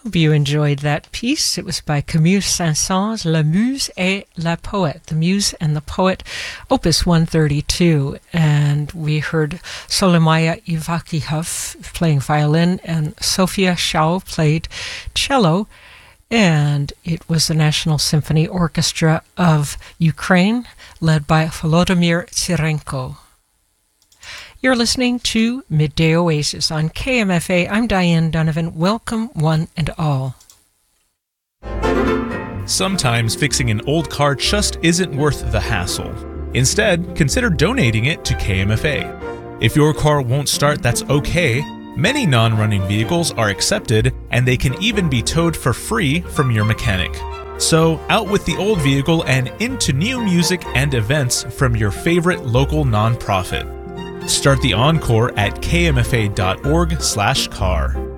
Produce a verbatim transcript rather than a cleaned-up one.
Hope you enjoyed that piece. It was by Camille Saint-Saëns, La Muse et la Poète, The Muse and the Poet, Opus one thirty-two. And we heard Solomaya Ivakihov playing violin, and Sofia Shao played cello. And it was the National Symphony Orchestra of Ukraine, led by Volodymyr Tsirenko. You're listening to Midday Oasis on K M F A. I'm Diane Donovan. Welcome, one and all. Sometimes fixing an old car just isn't worth the hassle. Instead, consider donating it to K M F A. If your car won't start, that's okay. Many non-running vehicles are accepted, and they can even be towed for free from your mechanic. So, out with the old vehicle and into new music and events from your favorite local nonprofit. Start the Encore at k m f a dot org slash car.